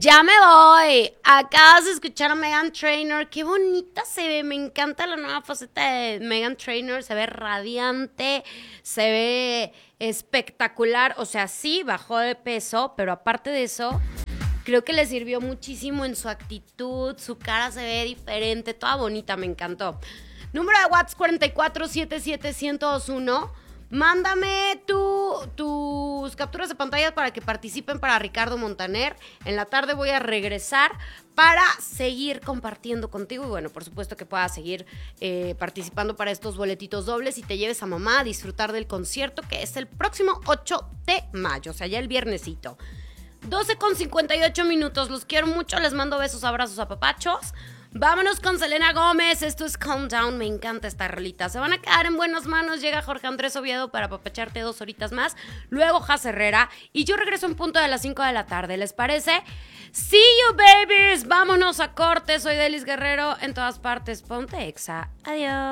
Ya me voy. Acabas de escuchar a Meghan Trainor. Qué bonita se ve. Me encanta la nueva faceta de Meghan Trainor. Se ve radiante. Se ve espectacular. O sea, sí, bajó de peso. Pero aparte de eso, creo que le sirvió muchísimo en su actitud. Su cara se ve diferente. Toda bonita. Me encantó. Número de WhatsApp 4477121. Mándame tus capturas de pantalla para que participen para Ricardo Montaner. En la tarde voy a regresar para seguir compartiendo contigo. Y bueno, por supuesto que puedas seguir participando para estos boletitos dobles y te lleves a mamá a disfrutar del concierto que es el próximo 8 de mayo. O sea, ya el viernesito. 12:58. Los quiero mucho. Les mando besos, abrazos, apapachos. Vámonos con Selena Gómez. Esto es Calm Down. Me encanta esta rolita. Se van a quedar en buenas manos. Llega Jorge Andrés Oviedo para apapacharte 2 horitas más. Luego Jas Herrera. Y yo regreso en punto de las 5 de la tarde. ¿Les parece? See you, babies. Vámonos a corte. Soy Delis Guerrero. En todas partes. Ponte Exa. Adiós.